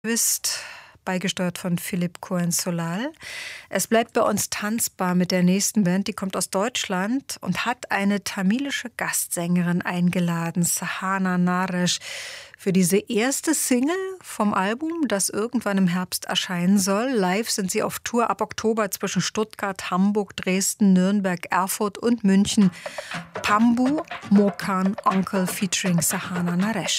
Twist, beigesteuert von Philipp Cohen-Solal. Es bleibt bei uns tanzbar mit der nächsten Band, die kommt aus Deutschland und hat eine tamilische Gastsängerin eingeladen, Sahana Naresh, für diese erste Single vom Album, das irgendwann im Herbst erscheinen soll. Live sind sie auf Tour ab Oktober zwischen Stuttgart, Hamburg, Dresden, Nürnberg, Erfurt und München. Pambu Mokan Onkel featuring Sahana Naresh.